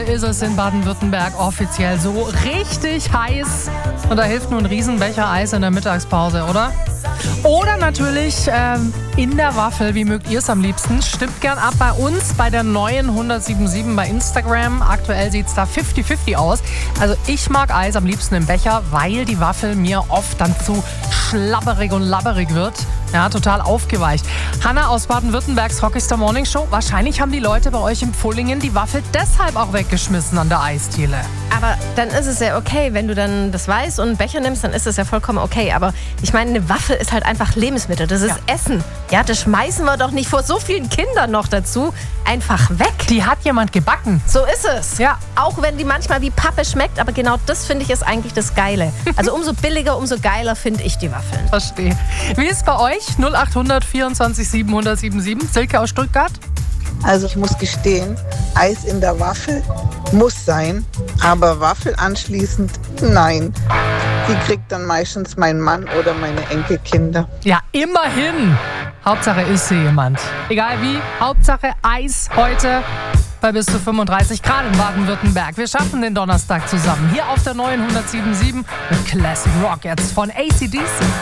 Ist es in Baden-Württemberg offiziell so richtig heiß und da hilft nur ein Riesenbecher Eis in der Mittagspause, oder? Oder natürlich in der Waffel, wie mögt ihr es am liebsten? Stimmt gern ab bei uns bei der neuen 1077 bei Instagram. Aktuell sieht es da 50-50 aus. Also ich mag Eis am liebsten im Becher, weil die Waffel mir oft dann zu schlabberig und labberig wird. Ja, total aufgeweicht. Hanna aus Baden-Württembergs Rockstar Morning Show. Wahrscheinlich haben die Leute bei euch im Pfullingen die Waffel deshalb auch weggeschmissen an der Eisdiele. Aber dann ist es ja okay, wenn du dann das Weiß und einen Becher nimmst, dann ist es ja vollkommen okay. Aber ich meine, eine Waffel ist halt einfach Lebensmittel, das ist Essen. Ja, das schmeißen wir doch nicht vor so vielen Kindern noch dazu einfach weg. Die hat jemand gebacken. So ist es. Ja. Auch wenn die manchmal wie Pappe schmeckt, aber genau das finde ich ist eigentlich das Geile. Also umso billiger, umso geiler finde ich die Waffeln. Verstehe. Wie ist es bei euch? 0800 24 777. Silke aus Stuttgart. Also ich muss gestehen, Eis in der Waffel muss sein, aber Waffel anschließend nein. Die kriegt dann meistens mein Mann oder meine Enkelkinder. Ja, immerhin. Hauptsache ist sie jemand. Egal wie, Hauptsache Eis heute bei bis zu 35 Grad in Baden-Württemberg. Wir schaffen den Donnerstag zusammen. Hier auf der neuen 1077 mit Classic Rock jetzt von AC/DC.